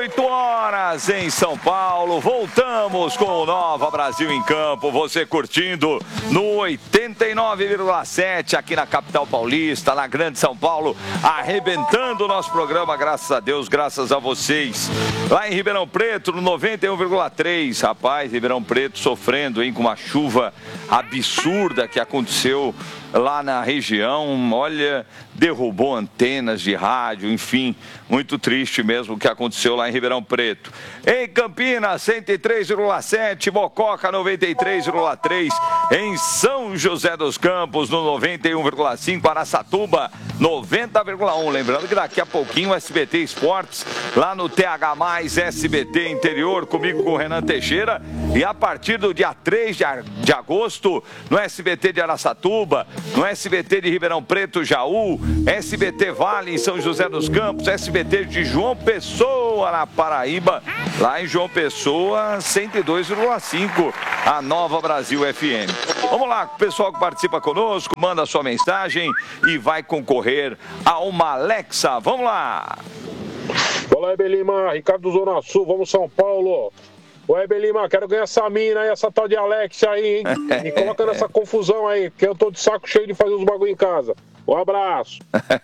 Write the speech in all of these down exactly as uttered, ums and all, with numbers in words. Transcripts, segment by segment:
oito horas em São Paulo, voltamos com o Nova Brasil em Campo, você curtindo no oitenta e nove vírgula sete aqui na capital paulista, na Grande São Paulo, arrebentando o nosso programa, graças a Deus, graças a vocês. Lá em Ribeirão Preto, no noventa e um vírgula três, rapaz, Ribeirão Preto sofrendo, hein, com uma chuva absurda que aconteceu lá na região, olha, derrubou antenas de rádio, enfim, muito triste mesmo o que aconteceu lá em Ribeirão Preto. Em Campinas, cento e três vírgula sete, Mococa noventa e três vírgula três, em São José dos Campos, no noventa e um vírgula cinco, Araçatuba, noventa vírgula um. Lembrando que daqui a pouquinho o S B T Esportes, lá no T H mais S B T Interior, comigo com o Renan Teixeira, e a partir do dia três de agosto, no S B T de Araçatuba, no S B T de Ribeirão Preto, Jaú, S B T Vale em São José dos Campos, S B T de João Pessoa, na Paraíba, lá em João Pessoa, cento e dois vírgula cinco, a Nova Brasil F M. Vamos lá, pessoal que participa conosco, manda sua mensagem e vai concorrer a uma Alexa. Vamos lá! Olá, Ebelima, Ricardo Zona Sul, vamos São Paulo. Ô, Ebelima, quero ganhar essa mina aí, essa tal de Alexa aí, hein? Me coloca nessa confusão aí, porque eu tô de saco cheio de fazer os bagulho em casa. Um abraço.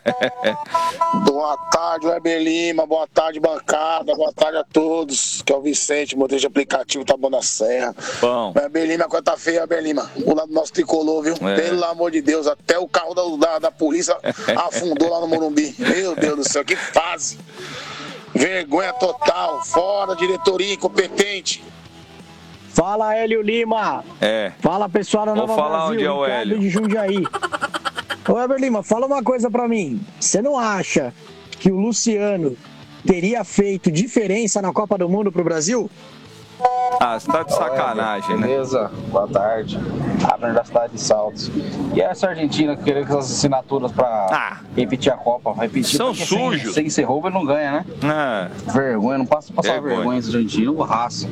Boa tarde, Weber Lima. Boa tarde, bancada. Boa tarde a todos. Que é o Vicente, motorista de aplicativo Taboão da Serra. Bom. Weber Lima, coisa tá feia, Weber Lima. O lado do nosso tricolor, viu? É. Pelo amor de Deus, até o carro da, da, da polícia afundou lá no Morumbi. Meu Deus do céu, que fase. Vergonha total. Fora, diretoria incompetente. Fala, Hélio Lima. É. Fala, pessoal da Nova falar Brasil. onde é o Hélio. De Jundiaí. Ô, Heber Lima, fala uma coisa pra mim. Você não acha que o Luciano teria feito diferença na Copa do Mundo pro Brasil? Ah, você tá de sacanagem, né? Beleza, boa tarde. Abner da cidade de Saltos. E essa Argentina que queria essas assinaturas pra ah, repetir a Copa? Repetir são sujos. Sem, sem ser roubo ele não ganha, né? Ah, vergonha, não passa passar vergonha, vergonha esse argentino, raça.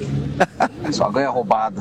Só ganha roubada.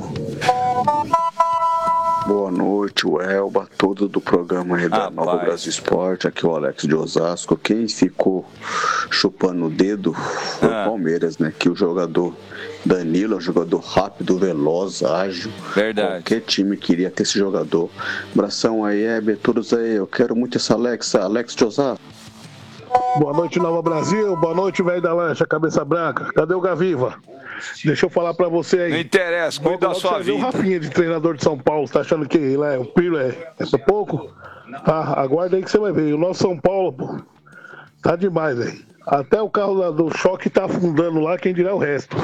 Boa noite, o Elba, todo do programa aí da ah, Nova pai. Brasil Esporte, aqui o Alex de Osasco. Quem ficou chupando o dedo foi ah. o Palmeiras, né? Que o jogador Danilo é um jogador rápido, veloz, ágil. Verdade. Qualquer time queria ter esse jogador. Abração aí, Heber, todos aí. Eu quero muito essa Alexa, Alex de Osasco. Boa noite, Nova Brasil. Boa noite, velho da lancha, cabeça branca. Cadê o Gaviva? Deixa eu falar pra você aí. Não interessa, cuida da sua vida. O Rafinha de treinador de São Paulo, tá achando que ele é, o Piro é, é pouco? Ah, aguarda aí que você vai ver. O nosso São Paulo, pô, tá demais, velho. Até o carro do choque tá afundando lá, quem dirá o resto.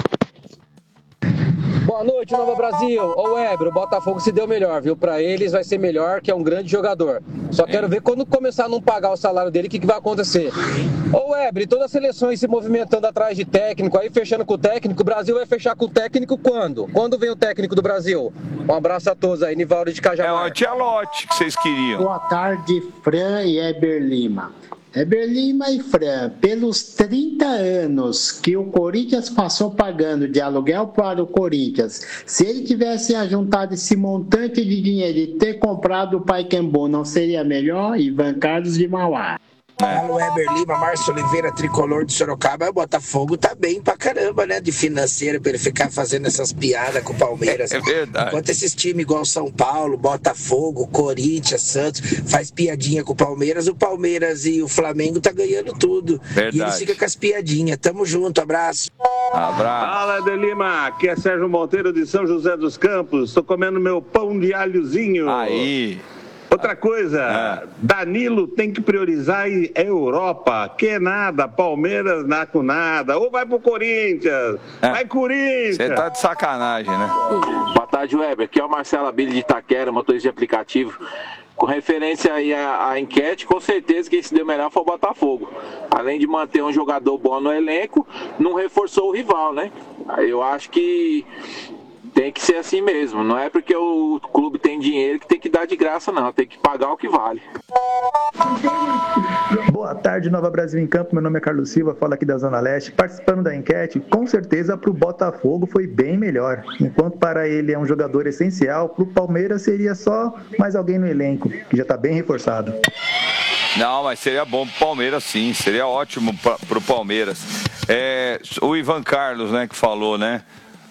Boa noite, Nova Brasil. Ô, Weber, o Botafogo se deu melhor, viu? Pra eles vai ser melhor, que é um grande jogador. Só quero ver quando começar a não pagar o salário dele, o que, que vai acontecer. Ô, Weber, todas as seleções se movimentando atrás de técnico, aí fechando com o técnico, o Brasil vai fechar com o técnico quando? Quando vem o técnico do Brasil? Um abraço a todos aí, Nivaldo de Cajamar. É o Tchelote que vocês queriam. Boa tarde, Fran e Heber Lima. Heber Lima e Fran, pelos trinta anos que o Corinthians passou pagando de aluguel para o Corinthians, se ele tivesse ajuntado esse montante de dinheiro e ter comprado o Pacaembu, não seria melhor? Ivan Carlos de Mauá. Alô, Heber Lima, Márcio Oliveira, tricolor de Sorocaba. O Botafogo tá bem pra caramba, né? De financeiro, pra ele ficar fazendo essas piadas com o Palmeiras. É, é verdade. Enquanto esses times igual São Paulo, Botafogo, Corinthians, Santos, faz piadinha com o Palmeiras, o Palmeiras e o Flamengo tá ganhando tudo. Verdade. E eles ficam com as piadinhas. Tamo junto, abraço. Abraço. Fala, Heber Lima, aqui é Sérgio Monteiro de São José dos Campos. Tô comendo meu pão de alhozinho. Aí. Outra coisa, é. Danilo tem que priorizar a Europa, que nada, Palmeiras não com nada, ou vai pro Corinthians, é. vai Corinthians. Você tá de sacanagem, né? Boa tarde, Weber, aqui é o Marcelo Abílio de Itaquera, motorista de aplicativo. Com referência aí à, à enquete, com certeza quem se deu melhor foi o Botafogo. Além de manter um jogador bom no elenco, não reforçou o rival, né? Eu acho que tem que ser assim mesmo, não é porque o clube tem dinheiro que tem que dar de graça, não, tem que pagar o que vale. Boa tarde, Nova Brasil em Campo, meu nome é Carlos Silva, falo aqui da Zona Leste, participando da enquete, com certeza para o Botafogo foi bem melhor, enquanto para ele é um jogador essencial, para o Palmeiras seria só mais alguém no elenco, que já está bem reforçado. Não, mas seria bom pro Palmeiras, sim. Seria ótimo pra, pro Palmeiras. É, o Ivan Carlos, né, que falou, né?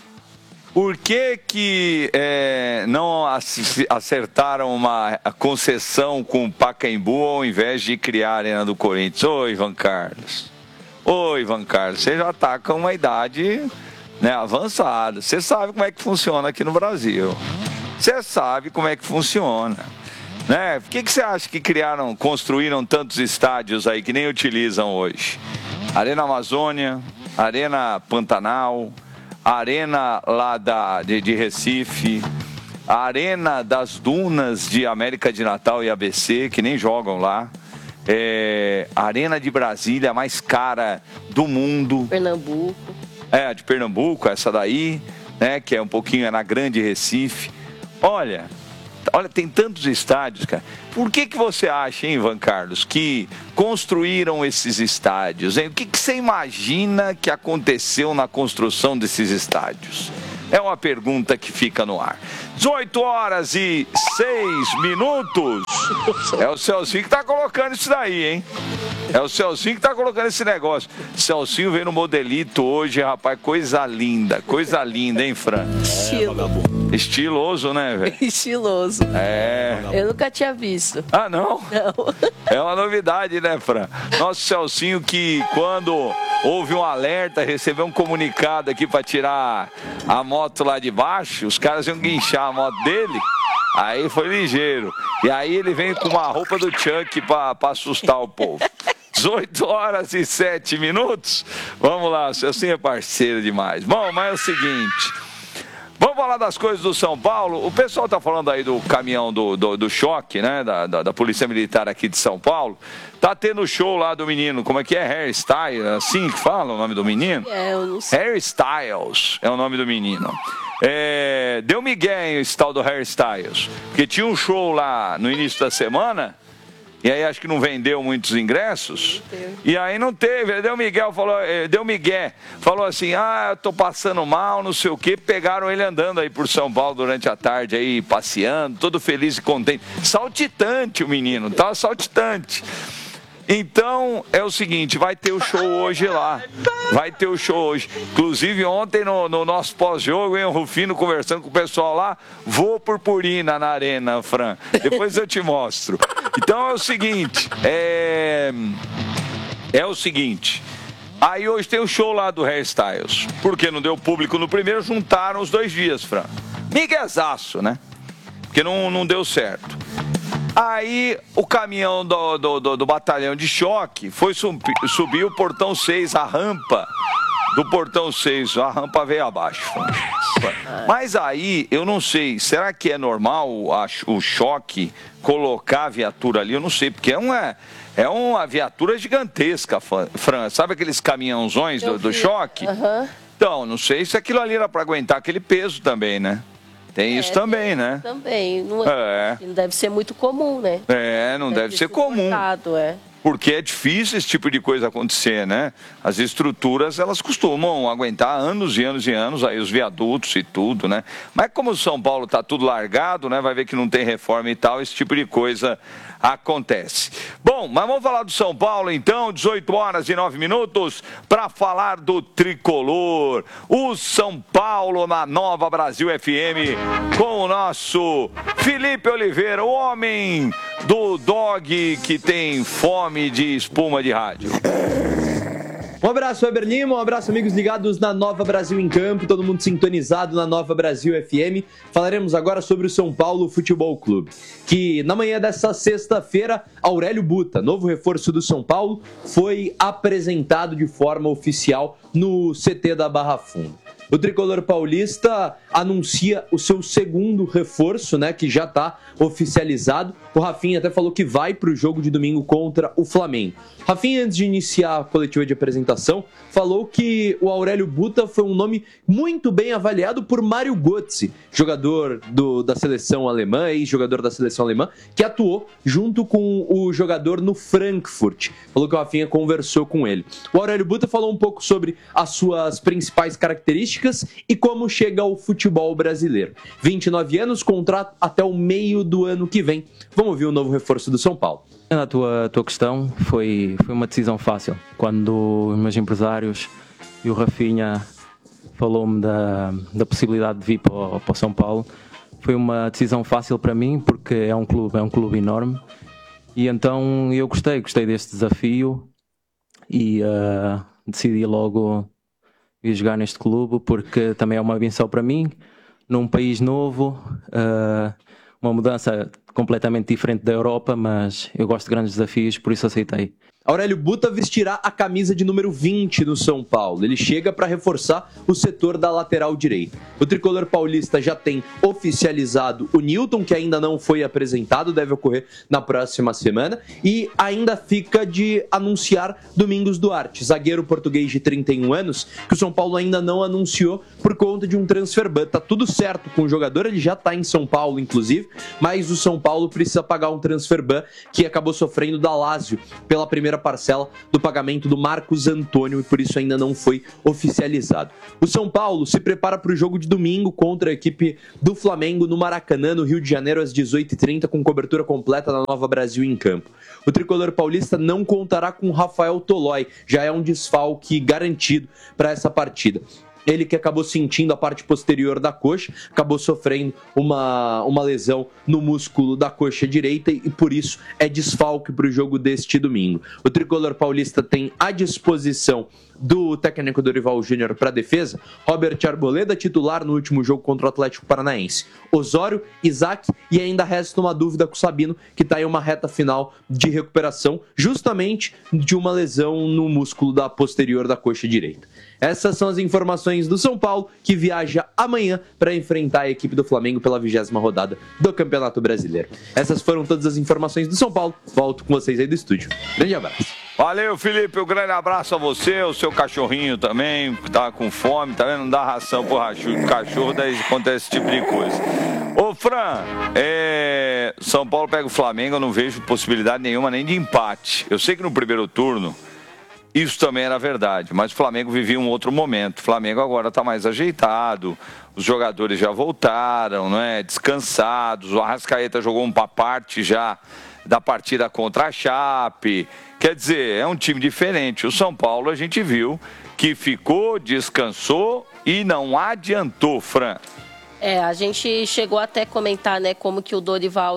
Por que que é, não acertaram uma concessão com o Pacaembu ao invés de criar a Arena do Corinthians? Ô, Ivan Carlos. Ô, Ivan Carlos, você já tá com uma idade, né, avançada. Você sabe como é que funciona aqui no Brasil. Você sabe como é que funciona. Né? Por que que você acha que criaram, construíram tantos estádios aí que nem utilizam hoje? Arena Amazônia, Arena Pantanal, a Arena lá da, de, de Recife, a Arena das Dunas de América de Natal e A B C, que nem jogam lá, é, a Arena de Brasília, a mais cara do mundo. Pernambuco. É, a de Pernambuco, essa daí, né, que é um pouquinho é na Grande Recife. Olha, olha, tem tantos estádios, cara. Por que que você acha, hein, Ivan Carlos, que construíram esses estádios, hein? O que que você imagina que aconteceu na construção desses estádios? É uma pergunta que fica no ar. dezoito horas e seis minutos. É o Celcinho que tá colocando isso daí, hein? É o Celcinho que tá colocando esse negócio. Celcinho veio no modelito hoje, rapaz. Coisa linda, coisa linda, hein, Fran? Estilo. Estiloso, né, velho? Estiloso. É. Eu nunca tinha visto. Ah, não? Não. É uma novidade, né, Fran? Nosso Celcinho que quando houve um alerta, recebeu um comunicado aqui pra tirar a moto lá de baixo, os caras iam guinchar a moto dele, aí foi ligeiro. E aí ele vem com uma roupa do Chuck pra, pra assustar o povo. dezoito horas e sete minutos. Vamos lá, o Celcinho é parceiro demais. Bom, mas é o seguinte... Vamos falar das coisas do São Paulo. O pessoal tá falando aí do caminhão do, do, do choque, né? Da, da, da Polícia Militar aqui de São Paulo. Tá tendo show lá do menino. Como é que é? Harry Styles? Assim que fala o nome do menino? É, eu não sei. Harry Styles é o nome do menino. É, deu migué esse tal do Harry Styles. Porque tinha um show lá no início da semana. E aí acho que não vendeu muitos ingressos. E aí não teve. Ele deu Miguel, falou, deu Miguel, falou assim, ah, eu tô passando mal, não sei o quê. Pegaram ele andando aí por São Paulo durante a tarde aí, passeando, todo feliz e contente. Saltitante o menino, tá saltitante. Então, é o seguinte, vai ter o show hoje lá. Vai ter o show hoje. Inclusive, ontem no, no nosso pós-jogo, hein, o Rufino conversando com o pessoal lá, vou purpurina na arena, Fran. Depois eu te mostro. Então, é o seguinte, é... É o seguinte... Aí hoje tem o show lá do Harry Styles. Porque não deu público no primeiro, juntaram os dois dias, Fran. Miguezaço, né? Porque não, não deu certo. Aí o caminhão do, do, do, do batalhão de choque foi subir, subir o portão seis, a rampa do portão seis, a rampa veio abaixo. Mas aí, eu não sei, será que é normal a, o choque colocar a viatura ali? Eu não sei, porque é uma, é uma viatura gigantesca, Fran. Sabe aqueles caminhãozões do, do choque? Uhum. Então, não sei se aquilo ali era para aguentar aquele peso também, né? Tem é, isso também, né? Também. Não, é. não deve ser muito comum, né? É, não deve, deve ser, ser comum. Cortado, é. Porque é difícil esse tipo de coisa acontecer, né? As estruturas, elas costumam aguentar anos e anos e anos, aí os viadutos e tudo, né? Mas como o São Paulo tá tudo largado, né? Vai ver que não tem reforma e tal, esse tipo de coisa acontece. Bom, mas vamos falar do São Paulo então, dezoito horas e nove minutos, para falar do tricolor. O São Paulo na Nova Brasil F M, com o nosso Felipe Oliveira, o homem do dog que tem fome de espuma de rádio. Um abraço, Weber Lima, um abraço, amigos ligados na Nova Brasil em Campo, todo mundo sintonizado na Nova Brasil F M. Falaremos agora sobre o São Paulo Futebol Clube, que na manhã dessa sexta-feira, Aurélio Buta, novo reforço do São Paulo, foi apresentado de forma oficial no C T da Barra Funda. O tricolor paulista anuncia o seu segundo reforço, né, que já está oficializado. O Rafinha até falou que vai para o jogo de domingo contra o Flamengo. Rafinha, antes de iniciar a coletiva de apresentação, falou que o Aurélio Buta foi um nome muito bem avaliado por Mário Götze, jogador do, da seleção alemã, ex-jogador da seleção alemã, que atuou junto com o jogador no Frankfurt. Falou que o Rafinha conversou com ele. O Aurélio Buta falou um pouco sobre as suas principais características, características e como chega ao futebol brasileiro. vinte e nove anos, contrato até o meio do ano que vem. Vamos ver o novo reforço do São Paulo. A tua, tua questão foi, foi uma decisão fácil. Quando os meus empresários e o Rafinha falou-me da, da possibilidade de vir para o, para o São Paulo, foi uma decisão fácil para mim, porque é um clube, é um clube enorme. E então eu gostei, gostei deste desafio e uh, decidi logo ir jogar neste clube, porque também é uma benção para mim, num país novo, uh, uma mudança completamente diferente da Europa, mas eu gosto de grandes desafios, por isso aceitei. Aurélio Buta vestirá a camisa de número vinte no São Paulo. Ele chega para reforçar o setor da lateral direita. O tricolor paulista já tem oficializado o Nilton, que ainda não foi apresentado, deve ocorrer na próxima semana. E ainda fica de anunciar Domingos Duarte, zagueiro português de trinta e um anos, que o São Paulo ainda não anunciou por conta de um transfer ban. Tá tudo certo com o jogador, ele já está em São Paulo, inclusive, mas o São Paulo precisa pagar um transfer ban que acabou sofrendo da Lazio pela primeira parcela do pagamento do Marcos Antônio e por isso ainda não foi oficializado. O São Paulo se prepara para o jogo de domingo contra a equipe do Flamengo no Maracanã, no Rio de Janeiro, às dezoito e trinta, com cobertura completa da Nova Brasil em campo. O tricolor paulista não contará com Rafael Tolói, já é um desfalque garantido para essa partida. Ele que acabou sentindo a parte posterior da coxa, acabou sofrendo uma, uma lesão no músculo da coxa direita e por isso é desfalque para o jogo deste domingo. O tricolor paulista tem à disposição do técnico Dorival Júnior para a defesa, Robert Arboleda, titular no último jogo contra o Atlético Paranaense, Osório, Isaac e ainda resta uma dúvida com o Sabino, que está em uma reta final de recuperação justamente de uma lesão no músculo da posterior da coxa direita. Essas são as informações do São Paulo, que viaja amanhã para enfrentar a equipe do Flamengo pela vigésima rodada do Campeonato Brasileiro. Essas foram todas as informações do São Paulo. Volto com vocês aí do estúdio. Grande abraço. Valeu, Felipe. Um grande abraço a você, o seu cachorrinho também, que tá com fome, tá vendo? Não dá ração pro cachorro, daí acontece esse tipo de coisa. Ô, Fran, é... São Paulo pega o Flamengo, eu não vejo possibilidade nenhuma nem de empate. Eu sei que no primeiro turno isso também era verdade, mas o Flamengo vivia um outro momento. O Flamengo agora está mais ajeitado, os jogadores já voltaram, não é? Descansados, o Arrascaeta jogou uma parte já da partida contra a Chape. Quer dizer, é um time diferente. O São Paulo a gente viu que ficou, descansou e não adiantou, Fran. É, a gente chegou até a comentar, né, como que o Dorival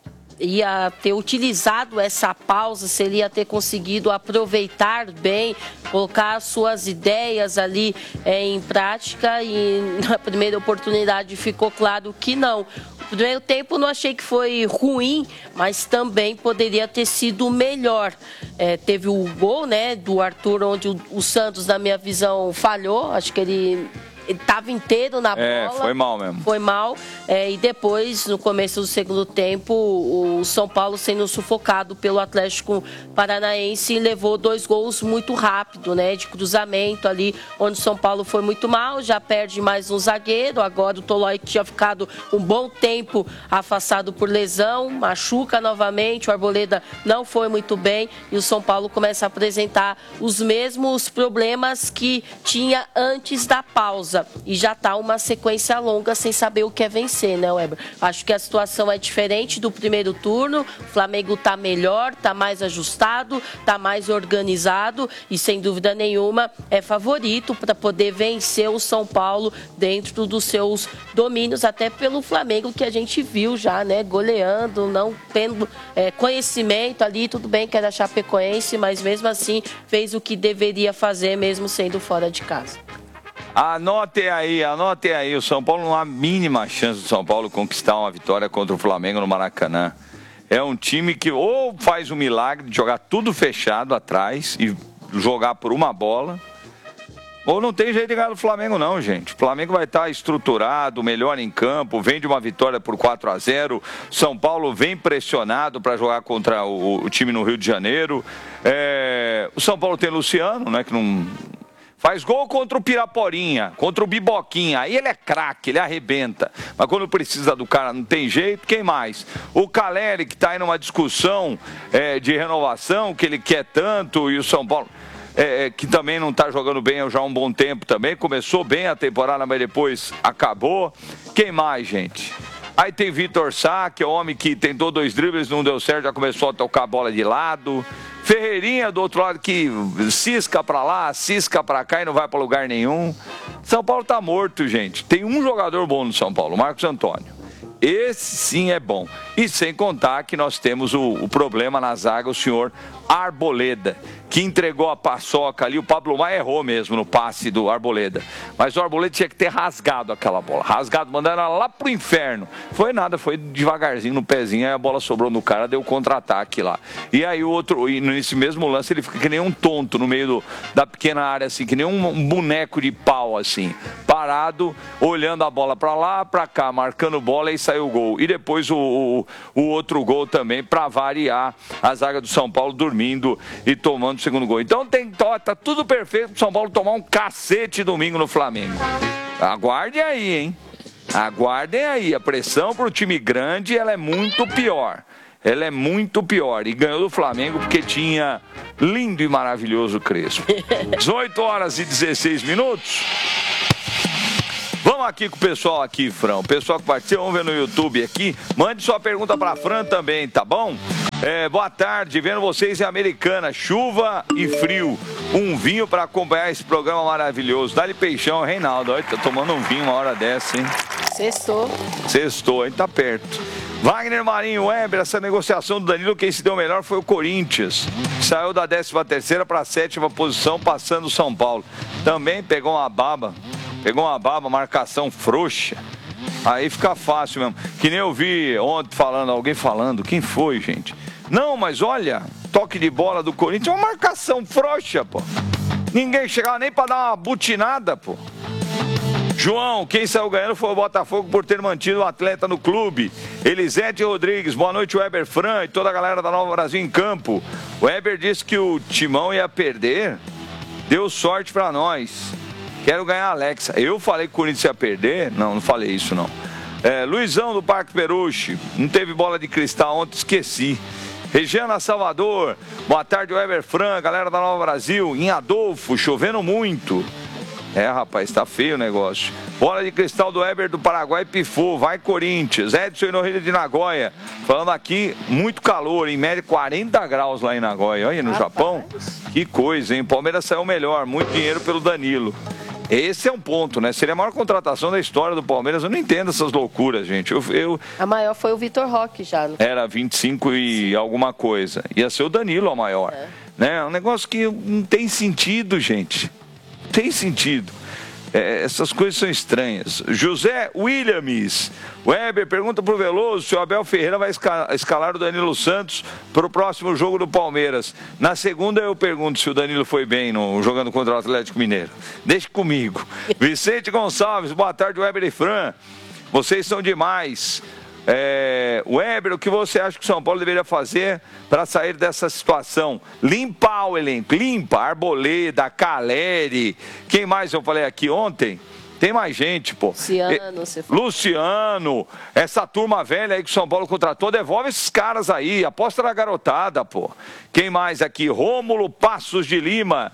ia ter utilizado essa pausa, se ele ia ter conseguido aproveitar bem, colocar suas ideias ali é, em prática, e na primeira oportunidade ficou claro que não. O primeiro tempo não achei que foi ruim, mas também poderia ter sido melhor. É, teve o gol, né, do Arthur, onde o, o Santos, na minha visão, falhou. Acho que ele Ele estava inteiro na bola. É, foi mal mesmo. Foi mal. É, e depois, no começo do segundo tempo, o São Paulo sendo sufocado pelo Atlético Paranaense levou dois gols muito rápido, né? De cruzamento ali, onde o São Paulo foi muito mal. Já perde mais um zagueiro. Agora o Tolói, que tinha ficado um bom tempo afastado por lesão, machuca novamente. O Arboleda não foi muito bem. E o São Paulo começa a apresentar os mesmos problemas que tinha antes da pausa. E já está uma sequência longa sem saber o que é vencer, né, Weber? Acho que a situação é diferente do primeiro turno. O Flamengo está melhor, está mais ajustado, está mais organizado e, sem dúvida nenhuma, é favorito para poder vencer o São Paulo dentro dos seus domínios, até pelo Flamengo que a gente viu já, né, goleando, não tendo é, conhecimento ali. Tudo bem que era Chapecoense, mas mesmo assim fez o que deveria fazer, mesmo sendo fora de casa. Anotem aí, anotem aí, o São Paulo não há a mínima chance do São Paulo conquistar uma vitória contra o Flamengo no Maracanã. É um time que ou faz o milagre de jogar tudo fechado atrás e jogar por uma bola, ou não tem jeito de ganhar do Flamengo não, gente. O Flamengo vai estar estruturado, melhor em campo, vem de uma vitória por quatro a zero, São Paulo vem pressionado para jogar contra o, o time no Rio de Janeiro. É, o São Paulo tem Luciano, né, que não... Faz gol contra o Piraporinha, contra o Biboquinha. Aí ele é craque, ele arrebenta. Mas quando precisa do cara não tem jeito, quem mais? O Caleri, que está aí numa discussão é, de renovação, que ele quer tanto, e o São Paulo... é, que também não está jogando bem já há um bom tempo também. Começou bem a temporada, mas depois acabou. Quem mais, gente? Aí tem Vitor Sá, que é o homem que tentou dois dribles, não deu certo, já começou a tocar a bola de lado. Ferreirinha do outro lado que cisca pra lá, cisca pra cá e não vai pra lugar nenhum. São Paulo tá morto, gente. Tem um jogador bom no São Paulo, Marcos Antônio. Esse sim é bom. E sem contar que nós temos o, o problema na zaga, o senhor Arboleda, que entregou a paçoca ali. O Pablo Maia errou mesmo no passe do Arboleda. Mas o Arboleda tinha que ter rasgado aquela bola. Rasgado, mandando ela lá pro inferno. Foi nada, foi devagarzinho no pezinho. Aí a bola sobrou no cara, deu contra-ataque lá. E aí o outro, e nesse mesmo lance, ele fica que nem um tonto no meio do, da pequena área, assim, que nem um, um boneco de pau, assim. Parado, olhando a bola pra lá, pra cá, marcando bola e saiu o gol. E depois o, o, o outro gol também, pra variar, a zaga do São Paulo dormindo e tomando o segundo gol. Então tem, tá tudo perfeito pro São Paulo tomar um cacete domingo no Flamengo. Aguardem aí, hein? Aguardem aí. A pressão pro time grande, ela é muito pior. Ela é muito pior. E ganhou do Flamengo porque tinha lindo e maravilhoso Crespo. dezoito horas e dezesseis minutos. Vamos aqui com o pessoal aqui, Fran. O pessoal que participa, vamos ver no YouTube aqui. Mande sua pergunta pra Fran também, tá bom? É, boa tarde, vendo vocês em Americana. Chuva e frio. Um vinho pra acompanhar esse programa maravilhoso. Dá-lhe peixão, Reinaldo. Olha, tá tomando um vinho uma hora dessa, hein? Sextou. Sextou, a gente tá perto. Wagner Marinho, Weber, essa negociação do Danilo, quem se deu melhor foi o Corinthians. Saiu da décima terceira para a sétima posição, passando o São Paulo. Também pegou uma baba. Pegou uma baba, marcação frouxa. Aí fica fácil mesmo. Que nem eu vi ontem falando, alguém falando. Quem foi, gente? Não, mas olha, toque de bola do Corinthians, uma marcação frouxa, pô. Ninguém chegava nem pra dar uma butinada, pô. João, quem saiu ganhando foi o Botafogo por ter mantido o atleta no clube. Elisete Rodrigues, boa noite, Weber Fran e toda a galera da Nova Brasil em campo. O Weber disse que o Timão ia perder. Deu sorte pra nós. Quero ganhar a Alexa. Eu falei que o Corinthians ia perder? Não, não falei isso, não. É, Luizão do Parque Peruche. Não teve bola de cristal ontem, esqueci. Regiana Salvador. Boa tarde, Weber Fran, galera da Nova Brasil. Em Adolfo, chovendo muito. É, rapaz, tá feio o negócio. Bola de cristal do Weber do Paraguai pifou. Vai, Corinthians. Edson Inorrilha de Nagoya. Falando aqui, muito calor. Em média, quarenta graus lá em Nagoya. Olha, no rapaz. Japão. Que coisa, hein? Palmeiras saiu melhor. Muito dinheiro pelo Danilo. Esse é um ponto, né? Seria a maior contratação da história do Palmeiras. Eu não entendo essas loucuras, gente. Eu, eu... A maior foi o Vitor Roque já. Não? Era vinte e cinco e alguma coisa. Ia ser o Danilo a maior. É. Né? Um negócio que não tem sentido, gente. Não tem sentido. É, essas coisas são estranhas. José Williams. Weber pergunta pro Veloso se o Abel Ferreira vai escalar o Danilo Santos para o próximo jogo do Palmeiras. Na segunda eu pergunto se o Danilo foi bem no, jogando contra o Atlético Mineiro. Deixe comigo. Vicente Gonçalves, boa tarde, Weber e Fran. Vocês são demais. É, Weber, o que você acha que o São Paulo deveria fazer para sair dessa situação? Limpar o elenco, limpa, Arboleda, Caleri, quem mais eu falei aqui ontem? Tem mais gente, pô. Luciano, você Luciano, essa turma velha aí que o São Paulo contratou, devolve esses caras aí, aposta na garotada, pô. Quem mais aqui? Rômulo Passos de Lima.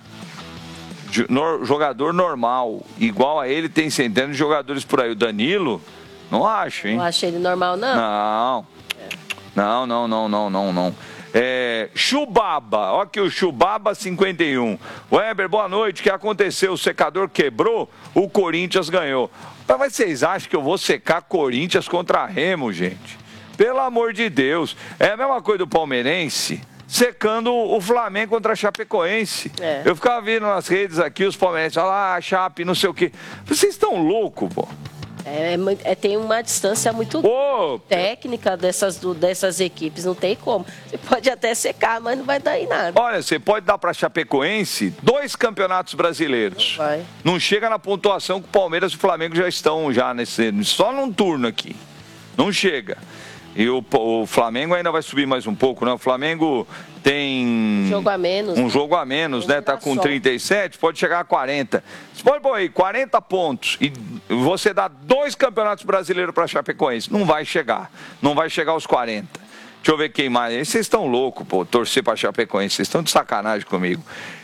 Jogador normal, igual a ele tem centenas de jogadores por aí. O Danilo... Não acho, hein? Não acho ele normal, não? Não. Não, não, não, não, não, não. É, Chubaba, ó aqui o Chubaba cinquenta e um. Weber, boa noite. O que aconteceu? O secador quebrou, o Corinthians ganhou. Mas vocês acham que eu vou secar Corinthians contra Remo, gente? Pelo amor de Deus. É a mesma coisa do palmeirense secando o Flamengo contra a Chapecoense. É. Eu ficava vendo nas redes aqui os palmeirenses, olha lá, a Chape, não sei o quê. Vocês estão loucos, pô. É, é, tem uma distância muito oh, técnica dessas, do, dessas equipes, não tem como. Você pode até secar, mas não vai dar em nada. Olha, você pode dar para a Chapecoense dois campeonatos brasileiros. Não vai. Não chega na pontuação que o Palmeiras e o Flamengo já estão já nesse, só num turno aqui. Não chega. E o, o Flamengo ainda vai subir mais um pouco, né? O Flamengo tem um jogo a menos, um jogo a menos, né? Tá com trinta e sete, pode chegar a quarenta. Você pode pôr aí quarenta pontos e você dá dois campeonatos brasileiros para a Chapecoense. Não vai chegar. Não vai chegar aos quarenta. Deixa eu ver quem mais. Vocês estão loucos, pô, torcer para a Chapecoense. Vocês estão de sacanagem comigo.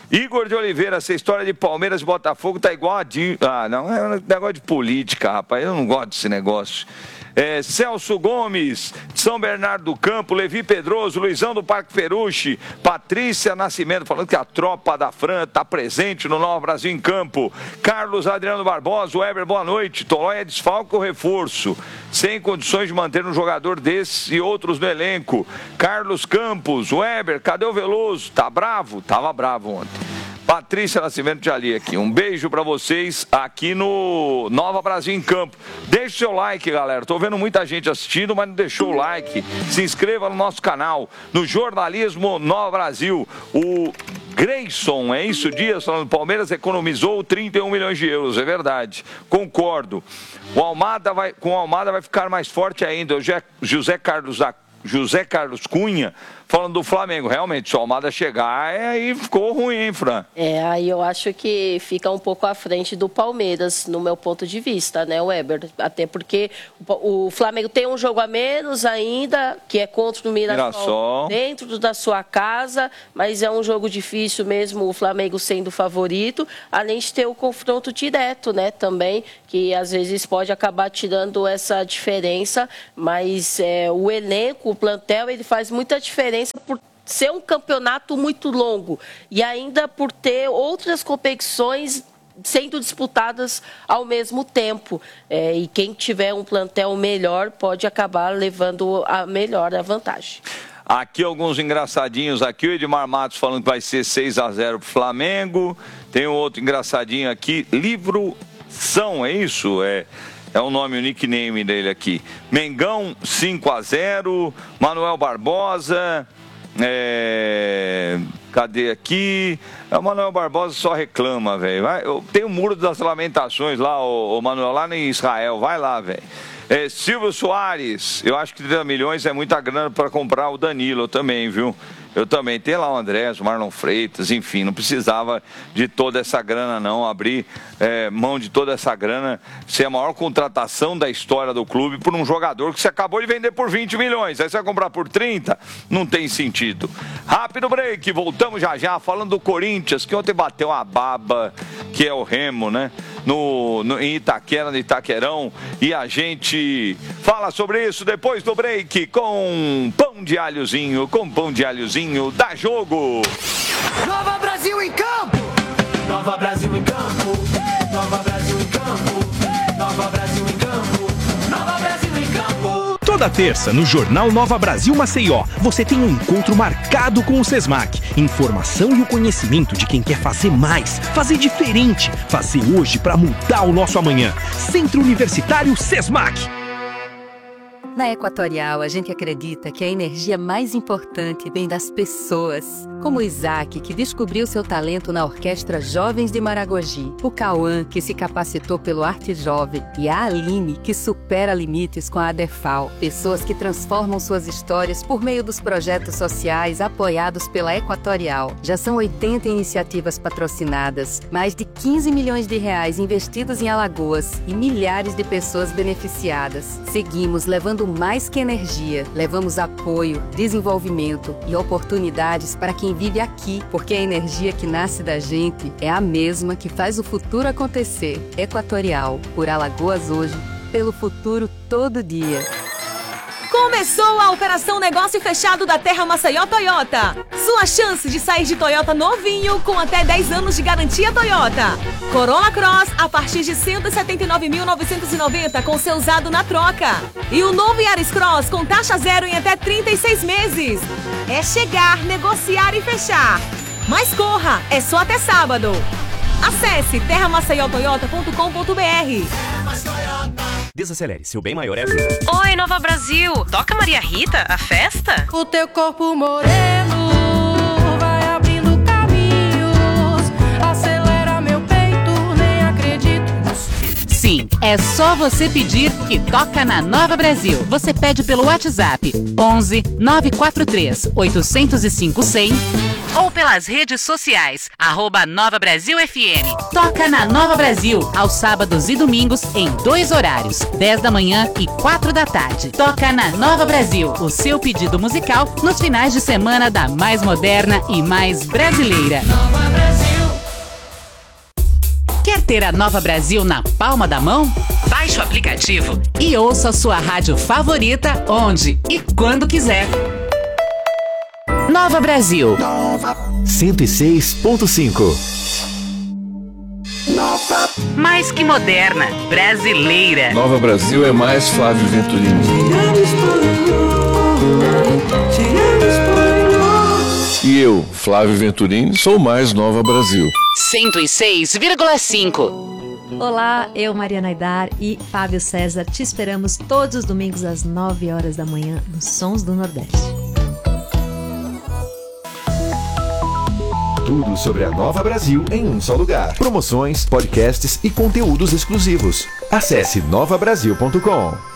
Igor de Oliveira, essa história de Palmeiras e Botafogo tá igual a... De... Ah, não, é um negócio de política, rapaz. Eu não gosto desse negócio. É, Celso Gomes, São Bernardo do Campo, Levi Pedroso, Luizão do Parque Peruche, Patrícia Nascimento, falando que a tropa da Fran está presente no Nova Brasil em Campo. Carlos Adriano Barbosa, Weber, boa noite. Tolói é desfalque ou reforço? Sem condições de manter um jogador desse e outros no elenco. Carlos Campos, Weber, cadê o Veloso? Tá bravo? Tava bravo ontem. Patrícia Nascimento de Ali aqui. Um beijo pra vocês aqui no Nova Brasil em Campo. Deixe o seu like, galera. Tô vendo muita gente assistindo, mas não deixou o like. Se inscreva no nosso canal, no Jornalismo Nova Brasil. O Grayson, é isso, Dias, falando Palmeiras economizou trinta e um milhões de euros, é verdade. Concordo. O Almada vai, com o Almada vai ficar mais forte ainda. O José Carlos José Carlos Cunha falando do Flamengo. Realmente, se o Almada chegar, é, aí ficou ruim, hein, Fran? É, aí eu acho que fica um pouco à frente do Palmeiras, no meu ponto de vista, né, Weber? Até porque o, o Flamengo tem um jogo a menos ainda, que é contra o Mirassol, Mirassol, dentro da sua casa, mas é um jogo difícil mesmo, o Flamengo sendo o favorito, além de ter o confronto direto, né, também, que às vezes pode acabar tirando essa diferença, mas é, o elenco, o plantel, ele faz muita diferença por ser um campeonato muito longo e ainda por ter outras competições sendo disputadas ao mesmo tempo. É, e quem tiver um plantel melhor pode acabar levando a melhor a vantagem. Aqui alguns engraçadinhos aqui, o Edmar Matos falando que vai ser seis a zero pro Flamengo. Tem um outro engraçadinho aqui, Livro São, é isso? É... É o nome, o nickname dele aqui. Mengão cinco a zero. Manuel Barbosa. É... Cadê aqui? O Manuel Barbosa só reclama, velho. Tem o Muro das Lamentações lá, o Manuel, lá em Israel. Vai lá, velho. É, Silvio Soares. Eu acho que trinta milhões é muita grana para comprar o Danilo também, viu? Eu também. Tem lá o Andrés, o Marlon Freitas, enfim, não precisava de toda essa grana, não. Abrir é, mão de toda essa grana, ser a maior contratação da história do clube por um jogador que você acabou de vender por vinte milhões. Aí você vai comprar por trinta? Não tem sentido. Rápido break, voltamos já já, falando do Corinthians, que ontem bateu uma baba, que é o Remo, né? No, no, em Itaquera, no Itaquerão, e a gente fala sobre isso depois do break com pão de alhozinho, com pão de alhozinho, dá jogo! Nova Brasil em campo! Nova Brasil em campo! Nova Brasil em campo! Nova Brasil em campo! Nova Brasil em campo! Toda terça, no Jornal Nova Brasil Maceió, você tem um encontro marcado com o SESMAC. Informação e o conhecimento de quem quer fazer mais, fazer diferente, fazer hoje para mudar o nosso amanhã. Centro Universitário SESMAC. Na Equatorial, a gente acredita que a energia mais importante vem das pessoas. Como o Isaac, que descobriu seu talento na Orquestra Jovens de Maragogi. O Cauã, que se capacitou pelo Arte Jovem. E a Aline, que supera limites com a ADEFAL. Pessoas que transformam suas histórias por meio dos projetos sociais apoiados pela Equatorial. Já são oitenta iniciativas patrocinadas, mais de quinze milhões de reais investidos em Alagoas e milhares de pessoas beneficiadas. Seguimos levando mais que energia, levamos apoio, desenvolvimento e oportunidades para quem vive aqui, porque a energia que nasce da gente é a mesma que faz o futuro acontecer. Equatorial, por Alagoas hoje, pelo futuro todo dia. Começou a Operação Negócio Fechado da Terra Maceió Toyota. Sua chance de sair de Toyota novinho com até dez anos de garantia Toyota. Corolla Cross a partir de cento e setenta e nove mil novecentos e noventa com seu usado na troca. E o novo Yaris Cross com taxa zero em até trinta e seis meses. É chegar, negociar e fechar. Mas corra, é só até sábado. Acesse terra maceió toyota ponto com ponto br. Desacelere, seu bem maior é a vida. Oi, Nova Brasil. Toca Maria Rita, a festa? O teu corpo moreno vai abrindo caminhos. Acelera meu peito, nem acredito. Sim, é só você pedir que toca na Nova Brasil. Você pede pelo WhatsApp onze nove quatro três oito zero cinco cem ou pelas redes sociais, arroba Nova Brasil F M. Toca na Nova Brasil, aos sábados e domingos, em dois horários, dez da manhã e quatro da tarde. Toca na Nova Brasil, o seu pedido musical nos finais de semana da mais moderna e mais brasileira. Nova Brasil. Quer ter a Nova Brasil na palma da mão? Baixe o aplicativo e ouça a sua rádio favorita onde e quando quiser. Nova Brasil. cento e seis ponto cinco. Mais que moderna, brasileira. Nova Brasil é mais Flávio Venturini. E eu, Flávio Venturini, sou mais Nova Brasil. cento e seis vírgula cinco. Olá, eu, Mariana Aidar e Fábio César, te esperamos todos os domingos às nove horas da manhã nos Sons do Nordeste. Tudo sobre a Nova Brasil em um só lugar. Promoções, podcasts e conteúdos exclusivos. Acesse nova brasil ponto com.